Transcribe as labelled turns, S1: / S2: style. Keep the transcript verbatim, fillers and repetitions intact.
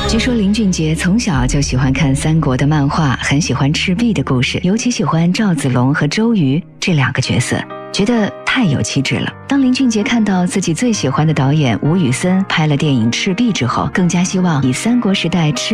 S1: 据说林俊杰从小就喜欢看三国的漫画，很喜欢赤壁的故事，尤其喜欢赵子龙和周瑜这两个角色，觉得太有气质了。当林俊杰看到自己最喜欢的导演吴宇森拍了电影《赤壁》之后，更加希望以三国时代赤